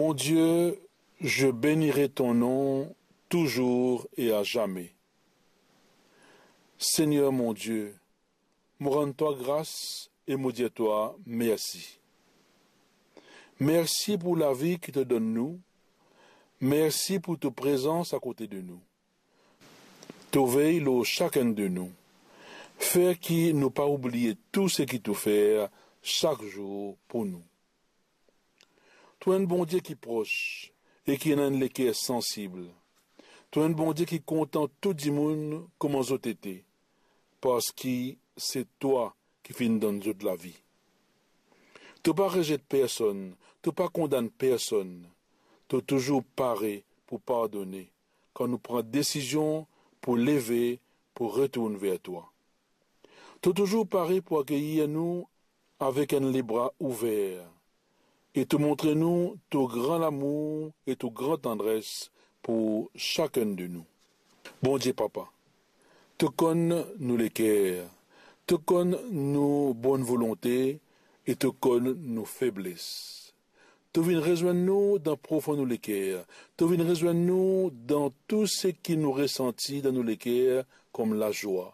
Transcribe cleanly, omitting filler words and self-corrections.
Mon Dieu, je bénirai ton nom toujours et à jamais. Seigneur mon Dieu, me rends-toi grâce et me dis-toi merci. Merci pour la vie que te donne nous. Merci pour ta présence à côté de nous. Tu veilles le chacun de nous. Fais qu'il nous pas oublier tout ce qui te fait chaque jour pour nous. Tu es un bon Dieu qui est proche et qui est un cœur sensible. Tu es un bon Dieu qui content tout le monde comme on été. Parce que c'est toi qui finis dans toute la vie. Tu n'as pas rejeté personne, tu n'as pas condamné personne. Tu es toujours paré pour pardonner quand nous prenons décision pour lever, pour retourner vers toi. Tu es toujours paré pour accueillir nous avec les bras ouverts et te montrer nous ton grand amour et ton grande tendresse pour chacun de nous. Bon Dieu papa, te connais nous les cœurs, te connais nos bonnes volontés et te connais nos faiblesses. Tu viens rejoindre nous dans profond nous les cœurs. Tu viens rejoindre nous dans tout ce qui nous ressentit dans nous les cœurs, comme la joie,